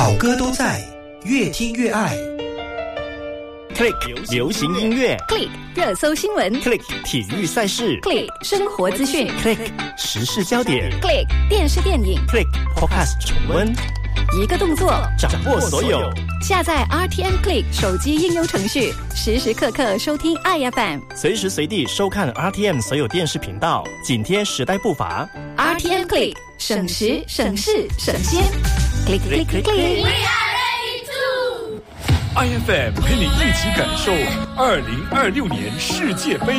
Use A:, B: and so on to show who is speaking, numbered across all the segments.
A: 好歌都在，越听越爱。
B: Click 流行音乐
C: ，Click 热搜新闻
B: ，Click 体育赛事
C: ，Click 生活资讯
B: ，Click 时事焦点
C: ，Click 电视电影
B: ，Click Podcast 重温，
C: 一个动作
B: 掌握所有。
C: 下载 RTM Click 手机应用程序，时时刻刻收听爱 FM，
B: 随时随地收看 RTM 所有电视频道，紧贴时代步伐。
C: RTM Click 省时省事省先 ，Click Click Click Click。
D: IFM 陪你一起感受2026年世界杯。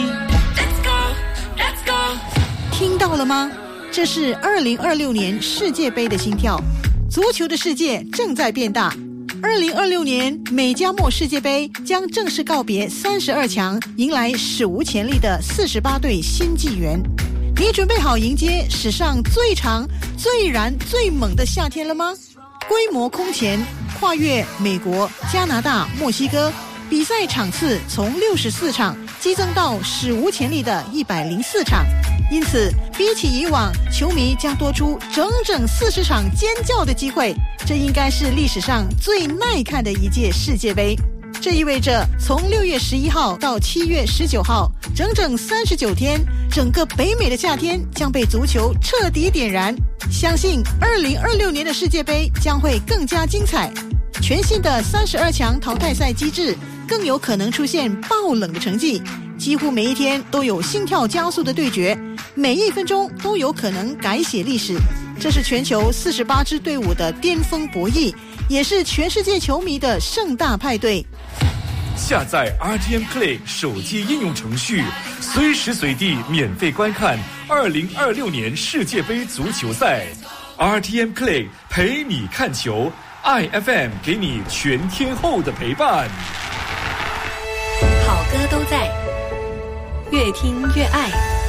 E: 听到了吗？这是2026年世界杯的心跳。足球的世界正在变大。2026年美加墨世界杯将正式告别32强，迎来史无前例的48队新纪元。你准备好迎接史上最长、最燃、最猛的夏天了吗？规模空前，跨越美国、加拿大、墨西哥，比赛场次从64场激增到史无前例的104场。因此，比起以往，球迷将多出整整40场尖叫的机会。这应该是历史上最耐看的一届世界杯。这意味着从6月11号到7月19号，整整39天，整个北美的夏天将被足球彻底点燃。相信2026年的世界杯将会更加精彩。全新的32强淘汰赛机制更有可能出现爆冷的成绩，几乎每一天都有心跳加速的对决，每一分钟都有可能改写历史。这是全球48支队伍的巅峰博弈，也是全世界球迷的盛大派对。
D: 下载 RTM Play 手机应用程序，随时随地免费观看2026年世界杯足球赛。RTM Play 陪你看球，IFM 给你全天候的陪伴。
C: 好歌都在，越听越爱。